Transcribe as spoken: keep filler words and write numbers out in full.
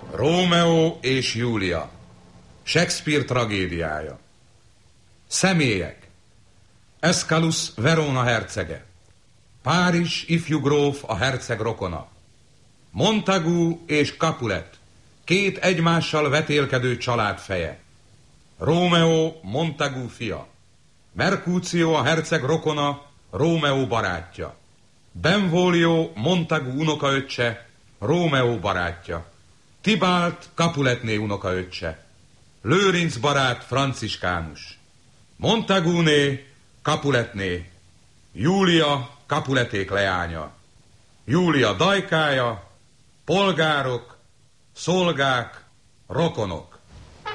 Rómeó és Júlia. Shakespeare tragédiája. Személyek. Escalus Verona hercege. Párizs ifjú gróf a herceg rokona. Montagu és Capulet, két egymással vetélkedő család feje. Rómeó Montagu fia. Mercutio a herceg rokona, Rómeó barátja. Benvolio Montagu unokaöccse, Rómeó barátja. Tibalt Capuletné unokaöccse. Lőrinc barát Franciskánus. Montaguné Capuletné. Júlia Capuleték leánya. Júlia dajkája, polgárok, szolgák, rokonok.